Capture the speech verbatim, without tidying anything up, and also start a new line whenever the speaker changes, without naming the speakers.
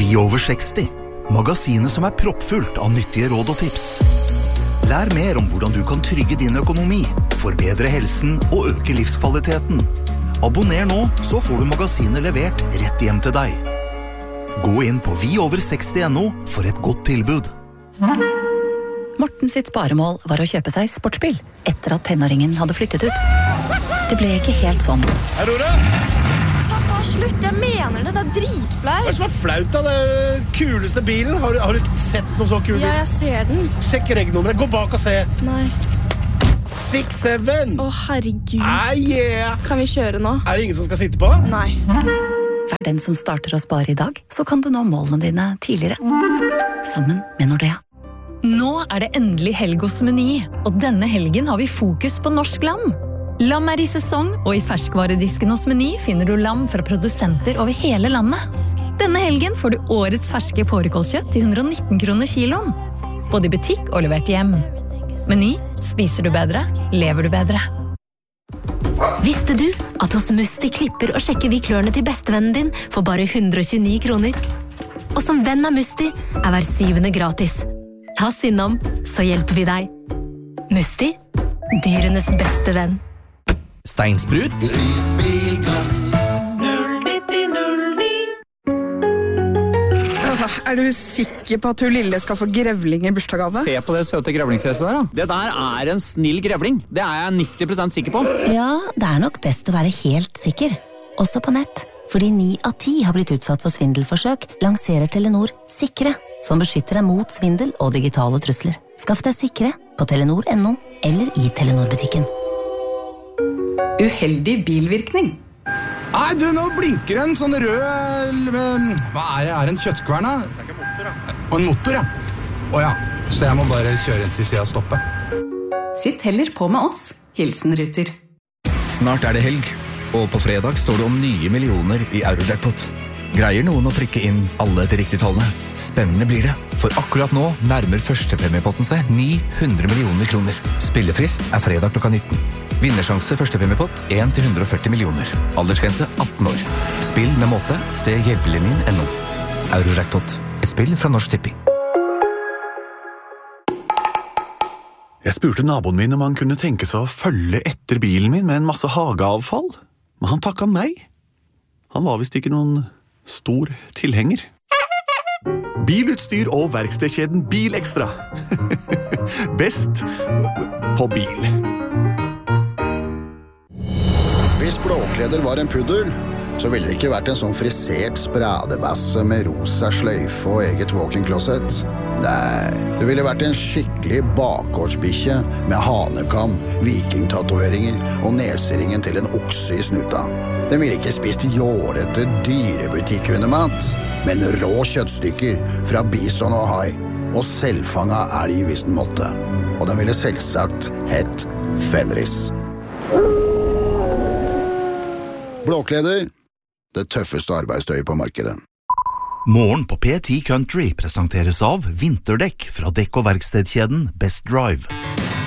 Vi over seksti, magasinet som er proppfullt av nyttige råd og tips. Lær mer om hvordan du kan trygge din økonomi, forbedre helsen og øke livskvaliteten. Abonner nå, så får du magasinet levert rett hjem til deg. Gå inn på vi over seksti punktum no for et godt tilbud.
Morten sitt sparemål var å kjøpe seg sportsbil etter at tenåringen hadde flyttet ut. Det ble ikke helt sånn.
Her, Rora!
Pappa, slutt, jeg mener det, det er dritflaut.
Hva er det som er flaut da? Det er kuleste bilen. Har, har du sett noe så kul bil?
Ja, jeg ser den.
Sjekk regnummeret, gå bak og se.
Nei.
seks syv!
Å, herregud.
Ah, yeah!
Kan vi kjøre nå?
Er det ingen som skal sitte på?
Nei.
Vær den som starter å spare i dag, så kan du nå målene dine tidligere. Sammen med Nordea.
Nå er det endelig helg hos Meny, og denne helgen har vi fokus på norsk lam. Lam er i sesong, og i ferskvaredisken hos Meny finner du lam fra produsenter over hele landet. Denne helgen får du årets ferske fårikålkjøtt til hundre og nitten kroner kiloen. Både i butikk og levert hjem. Meny, spiser du bedre, lever du bedre.
Visste du at hos Musti klipper og sjekker vi klørne til bestevennen din for bare hundre og tjueni kroner? Og som venn av Musti er hver syvende gratis. Ta innom, så hjelper vi deg. Musti, dyrenes beste venn.
Steinsprut.
Risbilglass.
Er du sikker på at hun lille skal få grevling i bursdagsgave?
Se på det søte grevlingfjeset der da. Det der er en snill grevling. Det er jeg nitti prosent sikker på.
Ja, det er nok best å være helt sikker. Også på nett. Fordi ni av ti har blitt utsatt for svindelforsøk, lanserer Telenor Sikre, som beskytter deg mot svindel og digitale trusler. Skaff deg Sikre på telenor punktum no eller i Telenor-butikken.
Uheldig bilvirkning.
Nei, du, nå blinker en sånn rød... Hva er det? Er det en kjøttkvern, da?
Det er ikke motor, da.
Og en motor, ja. Åja, så jeg må bare kjøre inn til siden og stoppe.
Sitt heller på med oss. Hilsen Ruter.
Snart er det helg, og på fredag står det om nye millioner i Eurojackpot. Greier noen å prikke inn alle de riktige tallene? Spennende blir det, for akkurat nå nærmer førstepremiepotten seg ni hundre millioner kroner. Spillefrist er fredag klokka nitten. Vinnersjanse førstepremiepott en til hundre og førti millioner. Aldersgrense atten år. Spill med måte, se hjelpelinjen punktum no. Eurojackpot, et spill fra Norsk Tipping.
Jeg spurte naboen min om han kunne tenke seg å følge etter bilen min med en masse hageavfall, men han takket nei. Han var vist ikke noen stor tilhenger. Bilutstyr og verkstedkjeden Bilekstra. Best på bil.
Hvis Blåkleder var en puddel, så ville det ikke vært en sånn frisert spradebasse med rosa sløyfe og eget walk-in-closet. Nei, det ville vært en skikkelig bakgårdsbikkje med hanekam, vikingtatoveringer og neseringen til en okse i snuta. Den ville ikke spist jårete dyrebutikkhundemat, men rå kjøttstykker fra bison og hai, og selvfanga elg hvis den måtte. Og den ville selvsagt hett Fenris. Blåkleder, det tøffeste arbeidstøyet på markedet.
Morgen på P ti Country presenteres av vinterdekk fra dekk- og verkstedkjeden Best Drive.